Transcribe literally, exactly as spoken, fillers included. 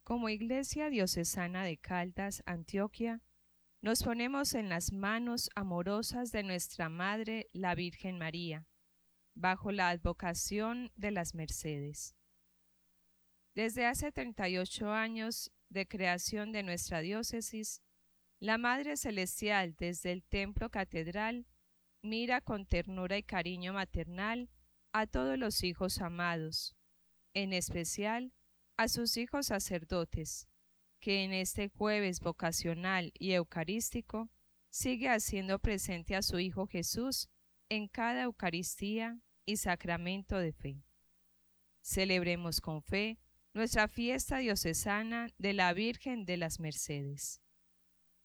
Como Iglesia Diocesana de Caldas, Antioquia, nos ponemos en las manos amorosas de nuestra Madre, la Virgen María, bajo la advocación de las Mercedes. Desde hace treinta y ocho años de creación de nuestra diócesis, la Madre Celestial desde el templo catedral mira con ternura y cariño maternal a todos los hijos amados, en especial a sus hijos sacerdotes, que en este jueves vocacional y eucarístico sigue haciendo presente a su Hijo Jesús en cada Eucaristía y sacramento de fe. Celebremos con fe nuestra fiesta diocesana de la Virgen de las Mercedes.